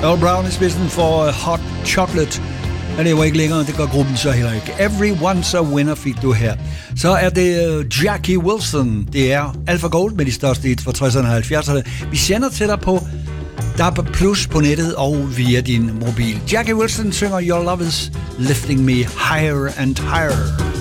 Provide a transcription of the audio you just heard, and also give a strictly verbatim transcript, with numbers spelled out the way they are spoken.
Earl Brown i spidsen for uh, Hot Chocolate. Men det var ikke længere, det gør gruppen så heller ikke. Everyone's a winner fik du her. Så er det uh, Jackie Wilson. Det er Alpha Gold med de største hits fra tresserne og halvfjerdserne. Vi sender til dig på D A B plus på nettet og via din mobil. Jackie Wilson synger Your Love is Lifting Me Higher and Higher.